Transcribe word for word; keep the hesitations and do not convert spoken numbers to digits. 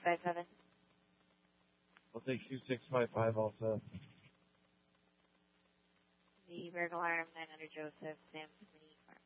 five seven. I'll take two six five five also. The Virgo Alarm nine hundred Joseph, Sam Sweeney Farm.